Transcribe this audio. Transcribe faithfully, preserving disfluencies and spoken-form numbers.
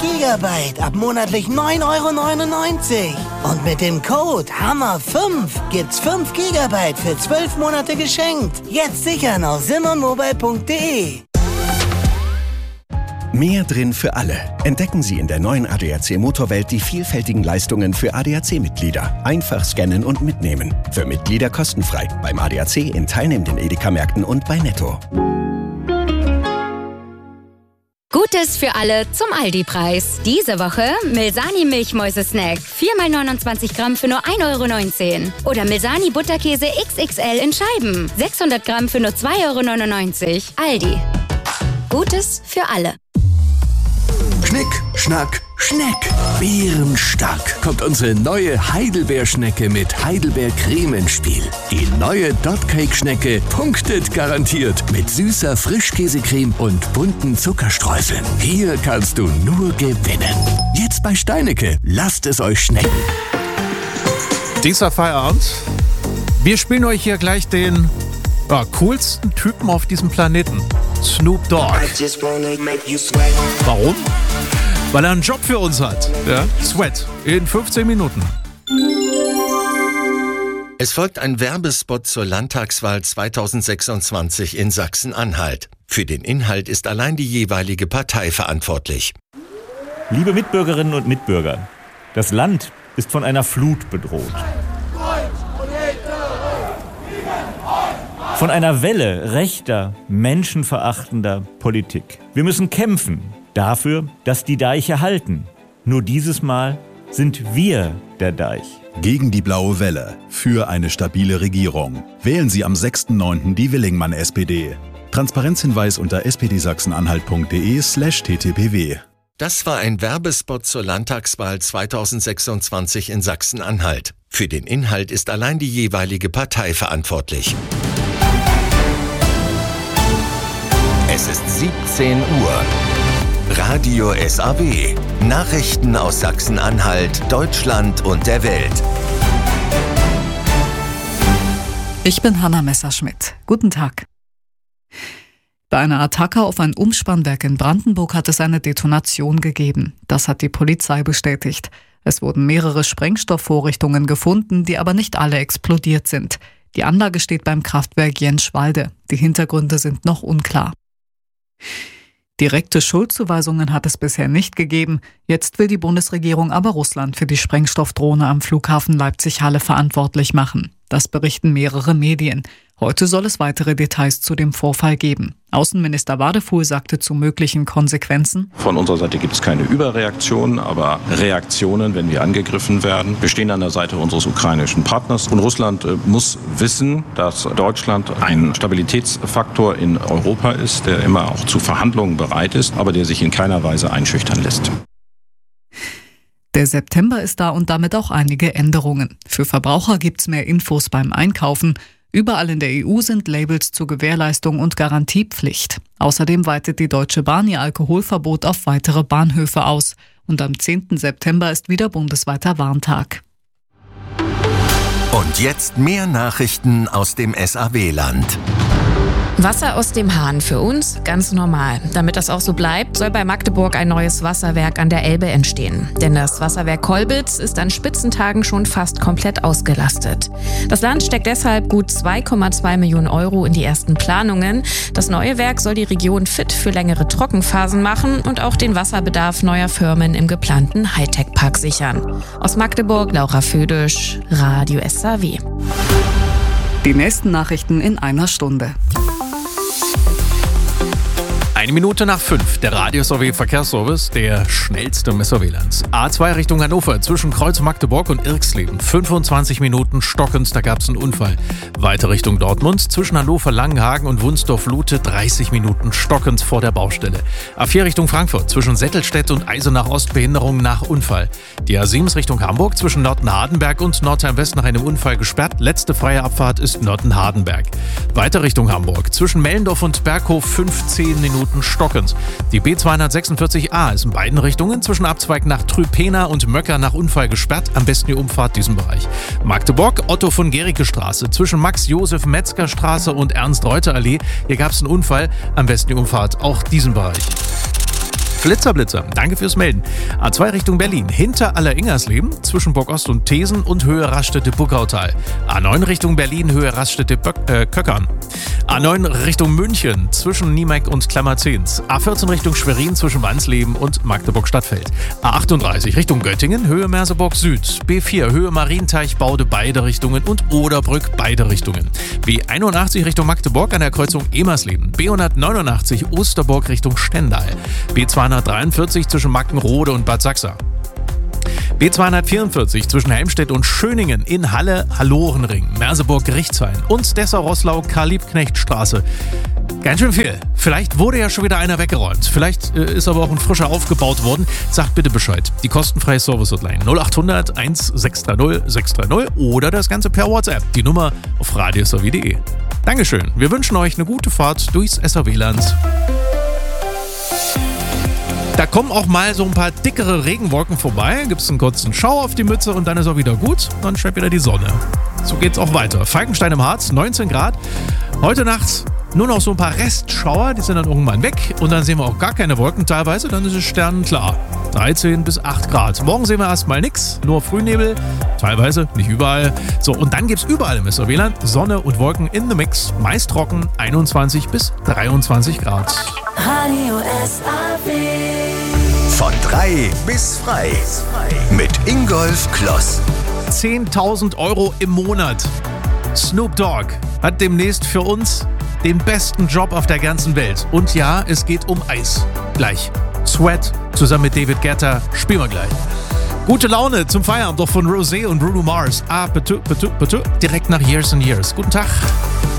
Gigabyte ab monatlich neun Euro neunundneunzig. Und mit dem Code Hammer fünf gibt's fünf Gigabyte für zwölf Monate geschenkt. Jetzt sichern auf simmermobile punkt de. Mehr drin für alle. Entdecken Sie in der neuen A D A C Motorwelt die vielfältigen Leistungen für A D A C-Mitglieder. Einfach scannen und mitnehmen. Für Mitglieder kostenfrei. Beim A D A C in teilnehmenden Edeka-Märkten und bei Netto. Gutes für alle zum Aldi-Preis. Diese Woche Milsani Milchmäuse-Snack. vier mal neunundzwanzig Gramm für nur ein Euro neunzehn. Oder Milsani Butterkäse X X L in Scheiben. sechshundert Gramm für nur zwei Euro neunundneunzig. Aldi. Gutes für alle. Schnick, Schnack, Schneck. Bärenstark kommt unsere neue Heidelbeerschnecke mit Heidelbeercreme ins Spiel. Die neue Dotcake-Schnecke punktet garantiert mit süßer Frischkäsecreme und bunten Zuckerstreuseln. Hier kannst du nur gewinnen. Jetzt bei Steinecke. Lasst es euch schmecken. Dieser Feierabend. Wir spielen euch hier gleich den ja, coolsten Typen auf diesem Planeten. Snoop Dogg. Warum? Weil er einen Job für uns hat. Ja? Sweat. In fünfzehn Minuten. Es folgt ein Werbespot zur Landtagswahl zweitausendsechsundzwanzig in Sachsen-Anhalt. Für den Inhalt ist allein die jeweilige Partei verantwortlich. Liebe Mitbürgerinnen und Mitbürger, das Land ist von einer Flut bedroht. Von einer Welle rechter, menschenverachtender Politik. Wir müssen kämpfen dafür, dass die Deiche halten. Nur dieses Mal sind wir der Deich. Gegen die blaue Welle. Für eine stabile Regierung. Wählen Sie am sechsten neunten die Willingmann-S P D. Transparenzhinweis unter s p d sachsen-anhalt punkt de slash t t p w. Das war ein Werbespot zur Landtagswahl zweitausendsechsundzwanzig in Sachsen-Anhalt. Für den Inhalt ist allein die jeweilige Partei verantwortlich. Es ist siebzehn Uhr. Radio S A W. Nachrichten aus Sachsen-Anhalt, Deutschland und der Welt. Ich bin Hanna Messerschmidt. Guten Tag. Bei einer Attacke auf ein Umspannwerk in Brandenburg hat es eine Detonation gegeben. Das hat die Polizei bestätigt. Es wurden mehrere Sprengstoffvorrichtungen gefunden, die aber nicht alle explodiert sind. Die Anlage steht beim Kraftwerk Jenschwalde. Die Hintergründe sind noch unklar. Direkte Schuldzuweisungen hat es bisher nicht gegeben. Jetzt will die Bundesregierung aber Russland für die Sprengstoffdrohne am Flughafen Leipzig-Halle verantwortlich machen. Das berichten mehrere Medien. Heute soll es weitere Details zu dem Vorfall geben. Außenminister Wadefuhl sagte zu möglichen Konsequenzen: Von unserer Seite gibt es keine Überreaktion, aber Reaktionen, wenn wir angegriffen werden. Wir stehen an der Seite unseres ukrainischen Partners. Und Russland äh, muss wissen, dass Deutschland ein Stabilitätsfaktor in Europa ist, der immer auch zu Verhandlungen bereit ist, aber der sich in keiner Weise einschüchtern lässt. Der September ist da und damit auch einige Änderungen. Für Verbraucher gibt's mehr Infos beim Einkaufen. Überall in der E U sind Labels zur Gewährleistung und Garantiepflicht. Außerdem weitet die Deutsche Bahn ihr Alkoholverbot auf weitere Bahnhöfe aus. Und am zehnten September ist wieder bundesweiter Warntag. Und jetzt mehr Nachrichten aus dem S A W-Land. Wasser aus dem Hahn für uns ganz normal. Damit das auch so bleibt, soll bei Magdeburg ein neues Wasserwerk an der Elbe entstehen. Denn das Wasserwerk Kolbitz ist an Spitzentagen schon fast komplett ausgelastet. Das Land steckt deshalb gut zwei Komma zwei Millionen Euro in die ersten Planungen. Das neue Werk soll die Region fit für längere Trockenphasen machen und auch den Wasserbedarf neuer Firmen im geplanten Hightech-Park sichern. Aus Magdeburg, Laura Födisch, Radio S A W. Die nächsten Nachrichten in einer Stunde. Eine Minute nach fünf, der Radio S A W Verkehrsservice, der schnellste im S A W-Lands. A zwei Richtung Hannover, zwischen Kreuz Magdeburg und Irxleben. fünfundzwanzig Minuten stockend, da gab es einen Unfall. Weiter Richtung Dortmund, zwischen Hannover Langenhagen und Wunsdorf-Lute, dreißig Minuten stockend vor der Baustelle. A vier Richtung Frankfurt, zwischen Settelstedt und Eisenach Ost, Behinderung nach Unfall. Die A sieben Richtung Hamburg, zwischen Nörten-Hardenberg und Nordheim-West nach einem Unfall gesperrt. Letzte freie Abfahrt ist Nörten-Hardenberg. Weiter Richtung Hamburg, zwischen Mellendorf und Berghof, fünfzehn Minuten stockend. Die B zweihundertsechsundvierzig A ist in beiden Richtungen zwischen Abzweig nach Trüpena und Möcker nach Unfall gesperrt. Am besten die Umfahrt diesen Bereich. Magdeburg, Otto von Gericke Straße zwischen Max-Josef-Metzger Straße und Ernst-Reuter Allee. Hier gab es einen Unfall. Am besten die Umfahrt auch diesen Bereich. Flitzer-Blitzer, danke fürs Melden. A zwei Richtung Berlin, hinter Aller-Ingersleben, zwischen Burg Ost und Thesen und Höhe Raststätte-Buckautal. A neun Richtung Berlin, Höhe Raststätte-Böck- äh, Köckern. A neun Richtung München, zwischen Niemeck und Klammerzehns. A vierzehn Richtung Schwerin, zwischen Wansleben und Magdeburg-Stadtfeld. A achtunddreißig Richtung Göttingen, Höhe Merseburg Süd. B vier, Höhe Marienteich, Baude, beide Richtungen und Oderbrück, beide Richtungen. B einundachtzig Richtung Magdeburg an der Kreuzung Emersleben. B hundertneunundachtzig Osterburg Richtung Stendal. B zweihundertdreiundvierzig zwischen Mackenrode und Bad Sachsa. B zweihundertvierundvierzig zwischen Helmstedt und Schöningen in Halle, Hallorenring, Merseburg-Gerichtshain und Dessau-Roßlau-Karl-Liebknecht-Straße. Ganz schön viel. Vielleicht wurde ja schon wieder einer weggeräumt. Vielleicht äh, ist aber auch ein frischer aufgebaut worden. Sagt bitte Bescheid. Die kostenfreie Service-Hotline null achthundert eins sechs drei null sechs drei null oder das Ganze per WhatsApp. Die Nummer auf radio s r w punkt d e. Dankeschön. Wir wünschen euch eine gute Fahrt durchs S R W-Land. Da kommen auch mal so ein paar dickere Regenwolken vorbei, gibt es einen kurzen Schauer auf die Mütze und dann ist auch wieder gut. Dann scheint wieder die Sonne. So geht's auch weiter. Falkenstein im Harz, neunzehn Grad. Heute Nacht nur noch so ein paar Restschauer, die sind dann irgendwann weg. Und dann sehen wir auch gar keine Wolken teilweise, dann ist es sternenklar. dreizehn bis acht Grad. Morgen sehen wir erstmal nichts, nur Frühnebel. Teilweise, nicht überall. So, und dann gibt's überall im S R W-Land Sonne und Wolken in the Mix. Meist trocken, einundzwanzig bis dreiundzwanzig Grad. Radio S R W. Von drei bis frei. Mit Ingolf Kloss. zehntausend Euro im Monat. Snoop Dogg hat demnächst für uns den besten Job auf der ganzen Welt. Und ja, es geht um Eis. Gleich. Sweat zusammen mit David Guetta. Spielen wir gleich. Gute Laune zum Feierabend doch von Rosé und Bruno Mars. Ah, Petu, Petu, Petu. Direkt nach Years and Years. Guten Tag.